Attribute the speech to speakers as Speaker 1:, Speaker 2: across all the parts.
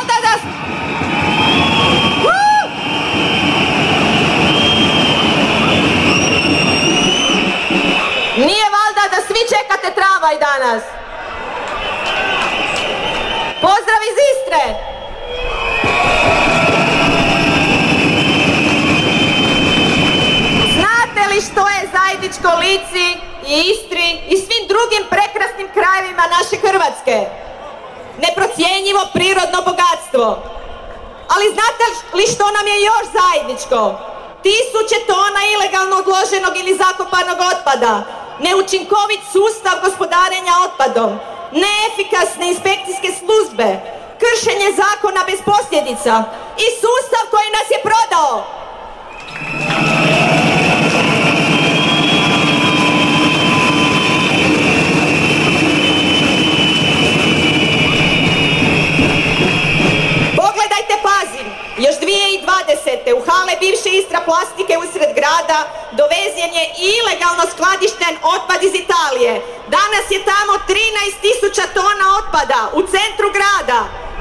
Speaker 1: valjda da... Nije valjda da svi čekate tramvaj danas? Pozdrav iz Istre! Znate li što je zajedničko Lici i Istri i svim drugim prekrasnim krajevima naše Hrvatske? Neprocjenjivo prirodno bogatstvo. Ali znate li što nam je još zajedničko? Tisuće tona ilegalno odloženog ili zakopanog otpada, neučinkovit sustav gospodarenja otpadom, neefikasne inspekcijske službe, kršenje zakona bez posljedica i sustav koji nas je prodao. Pogledajte, pazim, još 2020. u hale bivše Istra plastike usred grada dovezen je ilegalno skladišten otpad iz Italije. Danas je tamo 13.000 tona otpada u centru grada.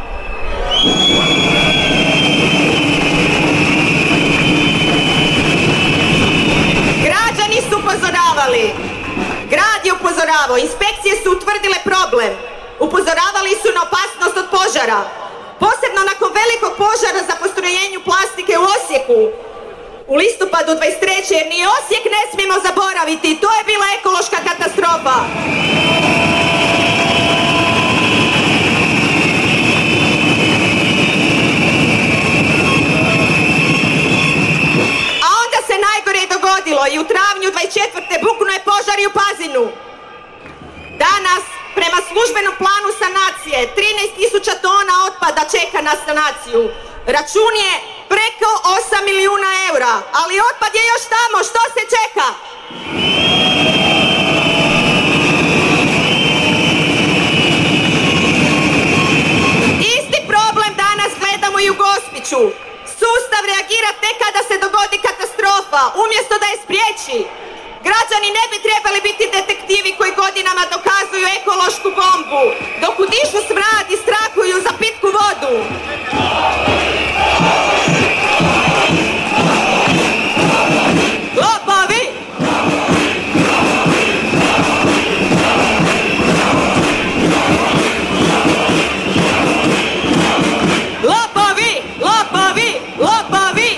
Speaker 1: Građani su upozoravali, grad je upozoravao, inspekcije su utvrdile problem, upozoravali su na opasnost od požara. Posebno nakon velikog požara za postrojenju plastike u Osijeku u listopadu 23. jer ni Osijek ne smijemo zaboraviti, to je bila ekološka katastrofa. A onda se najgore dogodilo i u travnju 24. buknuo je požar i u Pazinu. Danas, prema službenom planu sanacije, 13.000 tona otpada čeka na sanaciju. Račun je preko 8 milijuna eura, ali otpad je još tamo, što se čeka? Isti problem danas gledamo i u Gospiću. Sustav reagira tek kada se dogodi katastrofa, umjesto da je spriječi. Građani ne bi trebali biti detektivi koji godinama dokazuju ekološku bombu, dok udišu smrad i strahuju za pitku vodu. Lopovi! Lopovi! Lopovi! Lopovi!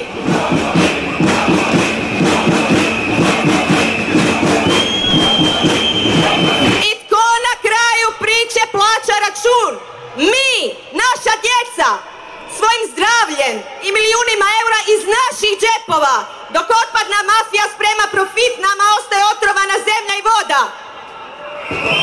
Speaker 1: Mi, naša djeca, svojim zdravljem i milijunima eura iz naših džepova, dok otpadna mafija sprema profit, nama ostaje otrovana zemlja i voda.